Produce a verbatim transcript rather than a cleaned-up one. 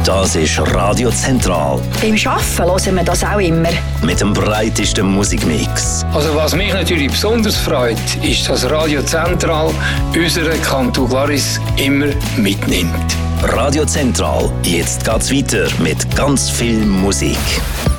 Das ist Radio Zentral. Beim Arbeiten hören wir das auch immer. Mit dem breitesten Musikmix. Also was mich natürlich besonders freut, ist, dass Radio Zentral unseren Cantu Glaris immer mitnimmt. Radio Zentral, jetzt geht's weiter mit ganz viel Musik.